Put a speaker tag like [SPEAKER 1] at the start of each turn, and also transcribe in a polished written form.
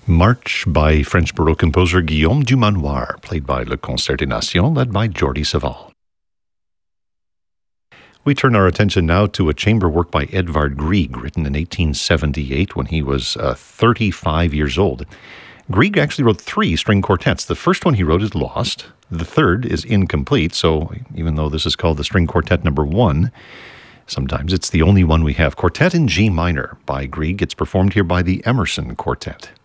[SPEAKER 1] March by French Baroque composer Guillaume du Manoir, played by Le Concert des Nations, led by Jordi Savall. We turn our attention now to a chamber work by Edvard Grieg, written in 1878 when he was 35 years old. Grieg actually wrote 3 string quartets. The first one he wrote is lost. The third is incomplete, so even though this is called the string quartet number 1, sometimes it's the only one we have. Quartet in G minor by Grieg. It's performed here by the Emerson Quartet.